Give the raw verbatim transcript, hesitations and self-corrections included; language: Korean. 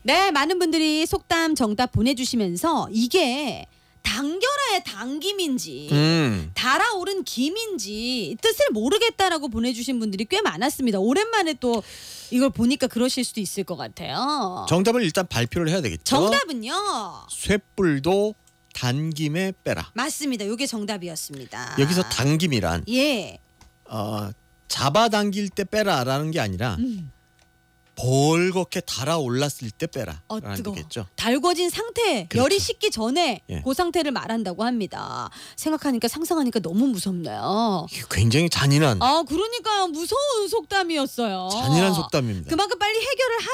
네, 많은 분들이 속담 정답 보내주시면서 이게 당겨라의 당김인지 음. 달아오른 김인지 뜻을 모르겠다라고 보내주신 분들이 꽤 많았습니다. 오랜만에 또 이걸 보니까 그러실 수도 있을 것 같아요. 정답을 일단 발표를 해야 되겠죠. 정답은요. 쇠뿔도 단김에 빼라. 맞습니다. 이게 정답이었습니다. 여기서 당김이란 예. 어, 잡아당길 때 빼라라는 게 아니라 음. 벌겋게 달아올랐을 때 빼라라는 어, 뜨거워. 거겠죠. 달궈진 상태, 그렇죠. 열이 식기 전에 예. 그 상태를 말한다고 합니다. 생각하니까 상상하니까 너무 무섭네요. 굉장히 잔인한 아, 그러니까 무서운 속담이었어요. 잔인한 속담입니다. 그만큼 빨리 해결을